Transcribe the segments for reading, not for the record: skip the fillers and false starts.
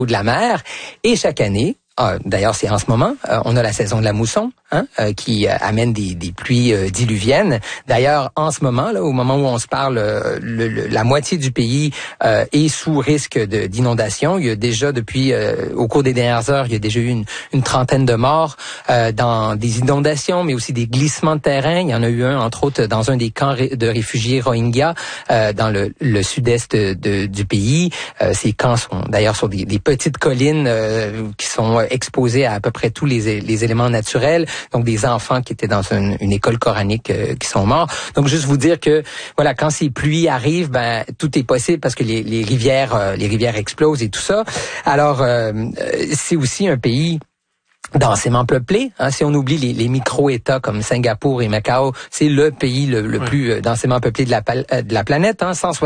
de la mer. Et chaque année, d'ailleurs, c'est en ce moment, on a la saison de la mousson, qui amène des pluies diluviennes. D'ailleurs, en ce moment, là, au moment où on se parle, la moitié du pays est sous risque d'inondation. Il y a déjà au cours des dernières heures, il y a déjà eu une trentaine de morts dans des inondations, mais aussi des glissements de terrain. Il y en a eu un, entre autres, dans un des camps de réfugiés Rohingyas dans le sud-est du pays. Ces camps sont d'ailleurs sur des petites collines qui sont exposées à peu près tous les éléments naturels. Donc des enfants qui étaient dans une école coranique qui sont morts. Donc juste vous dire que voilà, quand ces pluies arrivent, ben tout est possible parce que les rivières explosent et tout ça. Alors c'est aussi un pays densément peuplé. Si on oublie les micro-États comme Singapour et Macao, c'est le pays le plus densément peuplé de la planète.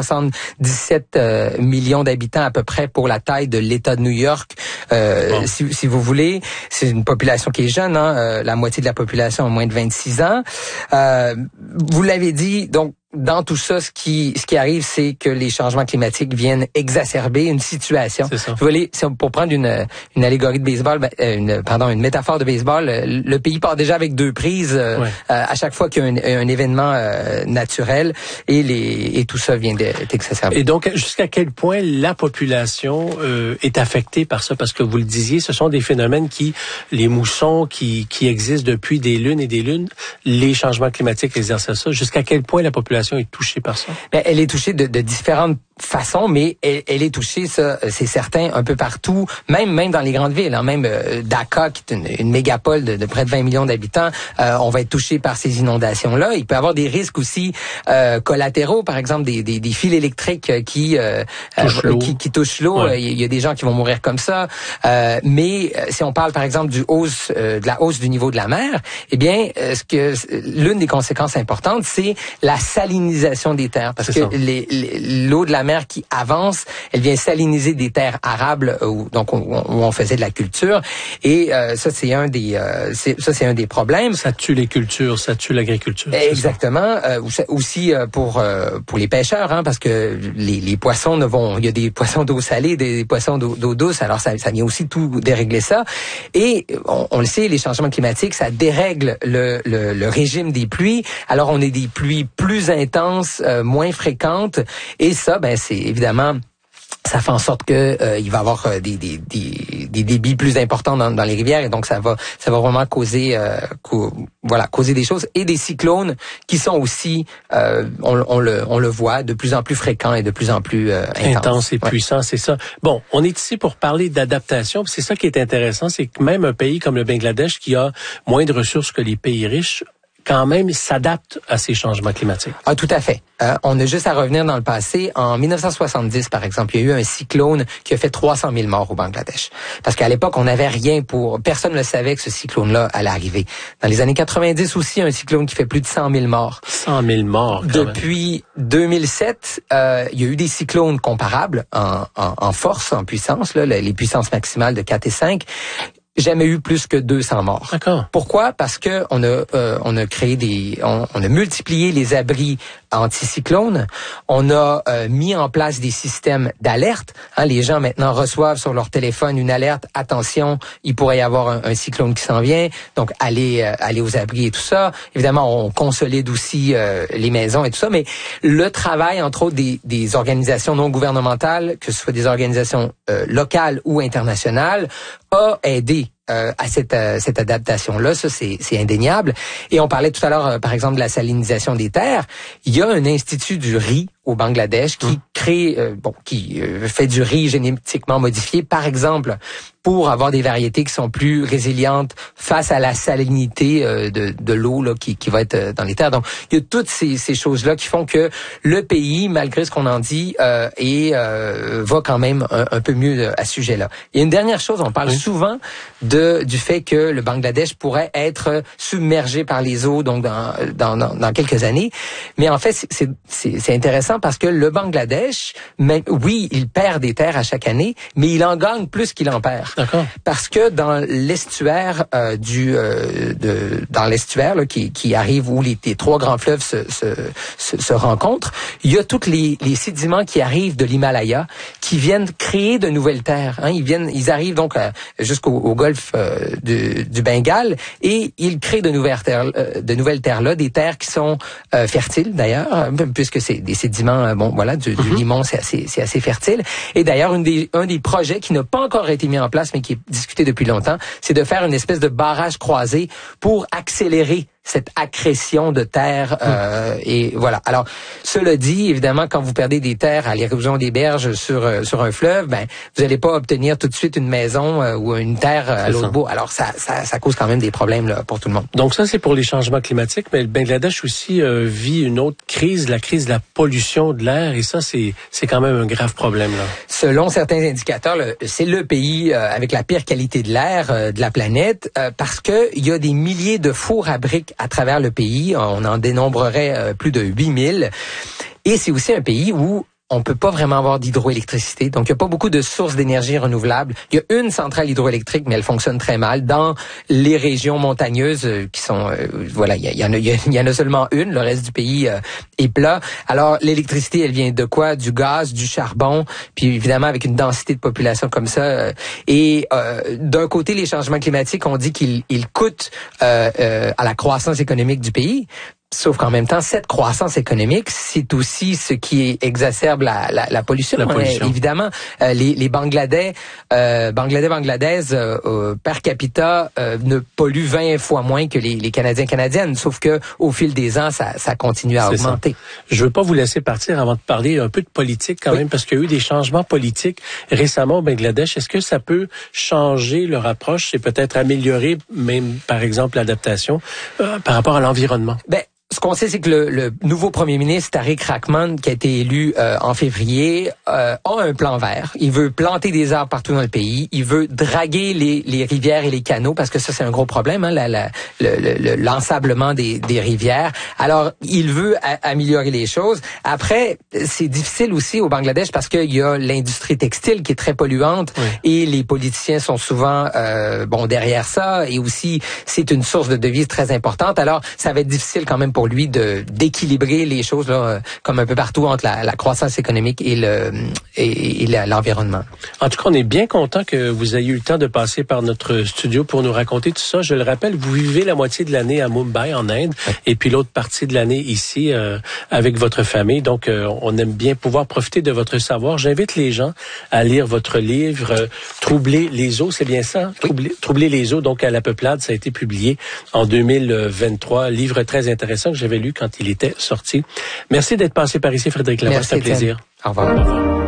177 millions d'habitants à peu près pour la taille de l'État de New York. Si vous voulez, c'est une population qui est jeune. La moitié de la population a moins de 26 ans. Vous l'avez dit, donc dans tout ça, ce qui arrive, c'est que les changements climatiques viennent exacerber une situation. Vous voulez, pour prendre une allégorie de baseball, une métaphore de baseball, le pays part déjà avec deux prises à chaque fois qu'il y a un événement naturel et tout ça vient d'être exacerbé. Et donc, jusqu'à quel point la population est affectée par ça? Parce que vous le disiez, ce sont des phénomènes les moussons qui existent depuis des lunes et des lunes, les changements climatiques exercent ça. Jusqu'à quel point la population est touchée par ça? Elle est touchée de différentes façons, mais elle est touchée, ça, c'est certain, un peu partout, même dans les grandes villes, même Dhaka, qui est une mégapole de près de 20 millions d'habitants, on va être touché par ces inondations-là. Il peut y avoir des risques aussi collatéraux, par exemple des fils électriques qui touchent l'eau. Ouais. Il y a des gens qui vont mourir comme ça. Mais si on parle, par exemple, de la hausse du niveau de la mer, eh bien, l'une des conséquences importantes, c'est la salinisation des terres, parce que l'eau de la mer qui avance, elle vient saliniser des terres arables où on faisait de la culture, et ça c'est un des problèmes. Ça tue les cultures, ça tue l'agriculture. Exactement. Aussi pour les pêcheurs, parce que les poissons il y a des poissons d'eau salée, des poissons d'eau douce, alors ça vient aussi tout dérégler ça. Et on le sait, les changements climatiques, ça dérègle le régime des pluies. Alors on a des pluies plus intenses, moins fréquentes, et ça, c'est évidemment, ça fait en sorte que il va y avoir des débits plus importants dans les rivières, et donc ça va vraiment causer des choses, et des cyclones qui sont aussi on le voit de plus en plus fréquents et de plus en plus intenses et puissants, c'est ça. Bon, on est ici pour parler d'adaptation, c'est ça qui est intéressant, c'est que même un pays comme le Bangladesh, qui a moins de ressources que les pays riches, quand même s'adapte à ces changements climatiques. Ah, tout à fait. On a juste à revenir dans le passé. En 1970, par exemple, il y a eu un cyclone qui a fait 300 000 morts au Bangladesh. Parce qu'à l'époque, on n'avait rien personne ne savait que ce cyclone-là allait arriver. Dans les années 90 aussi, un cyclone qui fait plus de 100 000 morts. 100 000 morts, quand Depuis 2007, il y a eu des cyclones comparables en force, en puissance, les puissances maximales de 4 et 5. Jamais eu plus que 200 morts. D'accord. Pourquoi? Parce que on a créé on a multiplié les abris anticyclones. On a mis en place des systèmes d'alerte. Les gens maintenant reçoivent sur leur téléphone une alerte. Attention, il pourrait y avoir un cyclone qui s'en vient. Donc aller aux abris et tout ça. Évidemment, on consolide aussi les maisons et tout ça. Mais le travail, entre autres, des organisations non gouvernementales, que ce soit des organisations locales ou internationales, a aidé à cette adaptation-là. Ça, c'est indéniable. Et on parlait tout à l'heure, par exemple, de la salinisation des terres. Il y a un institut du riz au Bangladesh qui crée, qui fait du riz génétiquement modifié, par exemple, pour avoir des variétés qui sont plus résilientes face à la salinité de l'eau qui va être dans les terres. Donc, il y a toutes ces choses-là qui font que le pays, malgré ce qu'on en dit, va quand même un peu mieux à ce sujet-là. Il y a une dernière chose, on parle souvent du fait que le Bangladesh pourrait être submergé par les eaux donc dans quelques années. Mais en fait, c'est intéressant parce que le Bangladesh, oui, il perd des terres à chaque année, mais il en gagne plus qu'il en perd. D'accord. Parce que dans l'estuaire dans l'estuaire là, qui arrive où les trois grands fleuves se rencontrent, il y a tous les sédiments qui arrivent de l'Himalaya qui viennent créer de nouvelles terres. Hein. Ils arrivent donc jusqu'au golfe du Bengale et ils créent de nouvelles terres là, des terres qui sont fertiles d'ailleurs, puisque c'est des sédiments du limon, c'est assez fertile. Et d'ailleurs un des projets qui n'a pas encore été mis en place mais qui est discuté depuis longtemps, c'est de faire une espèce de barrage croisé pour accélérer cette accrétion de terre et voilà. Alors, cela dit, évidemment, quand vous perdez des terres à l'érosion des berges sur un fleuve, vous n'allez pas obtenir tout de suite une maison ou une terre à l'autre bout. Alors, ça cause quand même des problèmes là, pour tout le monde. Donc ça, c'est pour les changements climatiques, mais le Bangladesh aussi vit une autre crise, la crise de la pollution de l'air, et ça, c'est quand même un grave problème là. Selon certains indicateurs, c'est le pays avec la pire qualité de l'air de la planète parce que il y a des milliers de fours à briques à travers le pays. On en dénombrerait plus de 8000. Et c'est aussi un pays où on peut pas vraiment avoir d'hydroélectricité. Donc, il y a pas beaucoup de sources d'énergie renouvelables. Il y a une centrale hydroélectrique, mais elle fonctionne très mal. Dans les régions montagneuses qui sont... il y en a seulement une. Le reste du pays est plat. Alors, l'électricité, elle vient de quoi? Du gaz, du charbon. Puis, évidemment, avec une densité de population comme ça. D'un côté, les changements climatiques, on dit qu'ils coûtent à la croissance économique du pays. Sauf qu'en même temps, cette croissance économique, c'est aussi ce qui exacerbe la pollution. Évidemment, les Bangladaises per capita ne polluent 20 fois moins que les Canadiens canadiennes. Sauf que au fil des ans, ça continue à augmenter. Ça. Je veux pas vous laisser partir avant de parler un peu de politique quand même, parce qu'il y a eu des changements politiques récemment au Bangladesh. Est-ce que ça peut changer leur approche et peut-être améliorer même, par exemple, l'adaptation par rapport à l'environnement? Ce qu'on sait, c'est que le nouveau premier ministre, Tariq Rahman, qui a été élu en février, a un plan vert. Il veut planter des arbres partout dans le pays. Il veut draguer les rivières et les canaux, parce que ça, c'est un gros problème, hein, l'ensablement des rivières. Alors, il veut améliorer les choses. Après, c'est difficile aussi au Bangladesh parce qu'il y a l'industrie textile qui est très polluante et les politiciens sont souvent derrière ça. Et aussi, c'est une source de devises très importante. Alors, ça va être difficile quand même pour lui d'équilibrer les choses là, comme un peu partout entre la croissance économique et l'environnement. En tout cas, on est bien content que vous ayez eu le temps de passer par notre studio pour nous raconter tout ça. Je le rappelle, vous vivez la moitié de l'année à Mumbai, en Inde, et puis l'autre partie de l'année ici avec votre famille. Donc, on aime bien pouvoir profiter de votre savoir. J'invite les gens à lire votre livre « Troubler les eaux », c'est bien ça? Oui. Troubler les eaux, donc à la peuplade, ça a été publié en 2023. Livre très intéressant que j'avais lu quand il était sorti. Merci d'être passé par ici, Frédéric Lavoie. C'est un plaisir. Au revoir.